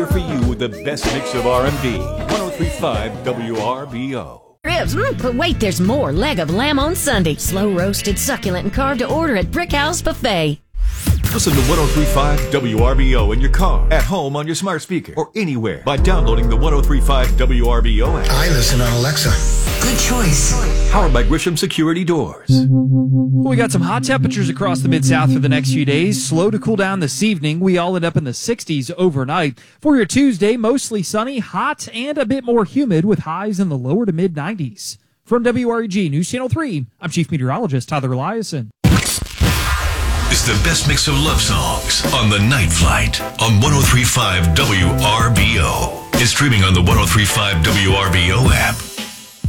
For you, the best mix of R&B. 103.5 WRBO. Ribs, but wait, there's more. Leg of lamb on Sunday. Slow roasted, succulent, and carved to order at Brick House Buffet. Listen to 103.5 WRBO in your car, at home on your smart speaker, or anywhere by downloading the 103.5 WRBO app. I listen on Alexa. Good choice. Powered by Grisham Security Doors. We got some hot temperatures across the Mid-South for the next few days. Slow to cool down this evening. We all end up in the 60s overnight. For your Tuesday, mostly sunny, hot, and a bit more humid with highs in the lower to mid-90s. From WREG News Channel 3, I'm Chief Meteorologist Tyler Eliason. It's the best mix of love songs on The Night Flight on 103.5 WRBO. It's streaming on the 103.5 WRBO app.